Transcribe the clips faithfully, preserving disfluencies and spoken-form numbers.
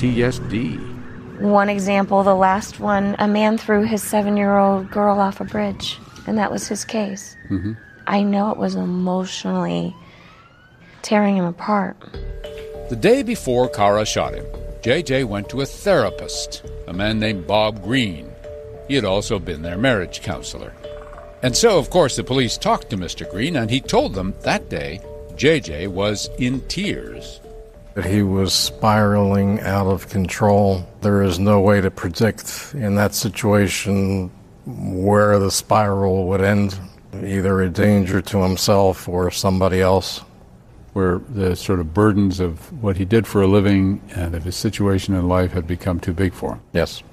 T S D. One example, the last one, a man threw his seven-year-old girl off a bridge, and that was his case. Mm-hmm. I know it was emotionally tearing him apart. The day before Kara shot him, J J went to a therapist, a man named Bob Green. He had also been their marriage counselor. And so, of course, the police talked to Mister Green, and he told them that day J J was in tears. He was spiraling out of control. There is no way to predict in that situation where the spiral would end, either a danger to himself or somebody else. Where the sort of burdens of what he did for a living and of his situation in life had become too big for him. Yes.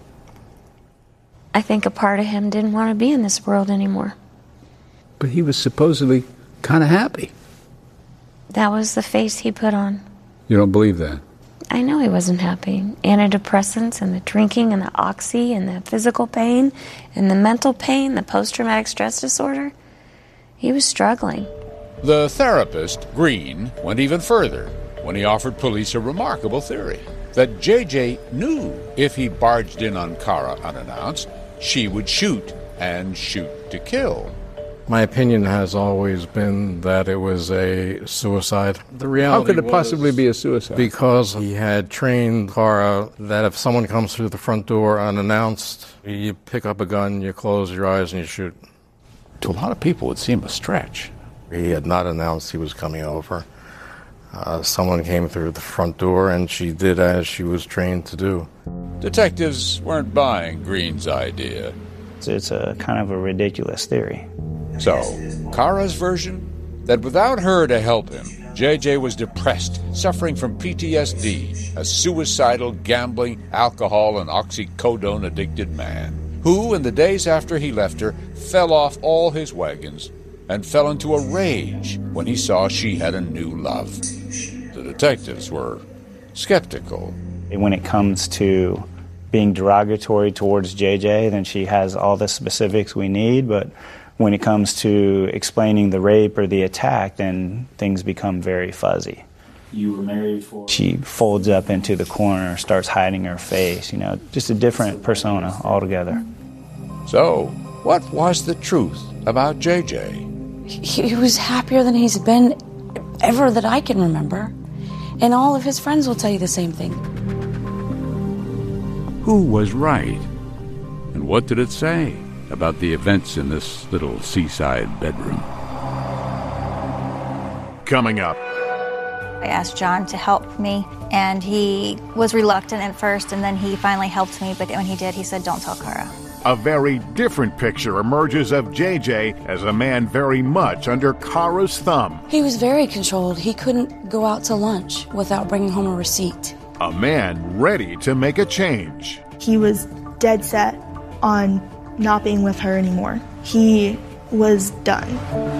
I think a part of him didn't want to be in this world anymore. But he was supposedly kind of happy. That was the face he put on. You don't believe that? I know he wasn't happy. Antidepressants and the drinking and the oxy and the physical pain and the mental pain, the post-traumatic stress disorder. He was struggling. The therapist, Green, went even further when he offered police a remarkable theory, that J J knew if he barged in on Kara unannounced, she would shoot, and shoot to kill. My opinion has always been that it was a suicide. The reality How could it possibly be a suicide? Because he had trained Kara that if someone comes through the front door unannounced, you pick up a gun, you close your eyes, and you shoot. To a lot of people, it would seem a stretch. He had not announced he was coming over. Uh, someone came through the front door, and she did as she was trained to do. Detectives weren't buying Green's idea. It's a kind of a ridiculous theory. So, Kara's version? That without her to help him, J J was depressed, suffering from P T S D, a suicidal, gambling, alcohol, and oxycodone-addicted man, who, in the days after he left her, fell off all his wagons and fell into a rage when he saw she had a new love. The detectives were skeptical. When it comes to being derogatory towards J J, then she has all the specifics we need, but when it comes to explaining the rape or the attack, then things become very fuzzy. You were married for... She folds up into the corner, starts hiding her face, you know, just a different persona altogether. So, what was the truth about J J? He, he was happier than he's been ever that I can remember. And all of his friends will tell you the same thing. Who was right? And what did it say about the events in this little seaside bedroom? Coming up. I asked John to help me, and he was reluctant at first, and then he finally helped me, but when he did, he said, "Don't tell Kara." A very different picture emerges of J J as a man very much under Kara's thumb. He was very controlled. He couldn't go out to lunch without bringing home a receipt. A man ready to make a change. He was dead set on not being with her anymore. He was done.